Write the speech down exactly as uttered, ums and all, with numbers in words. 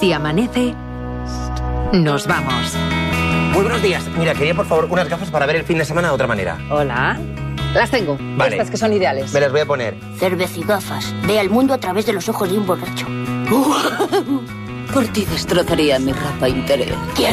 Si amanece, nos vamos. Muy buenos días. Mira, quería por favor unas gafas para ver el fin de semana de otra manera. Hola. Las tengo. Vale. Estas que son ideales. Me las voy a poner. Cervecigafas. Ve al mundo a través de los ojos de un borracho. Por ti destrozaría mi ropa interior. ¿Qué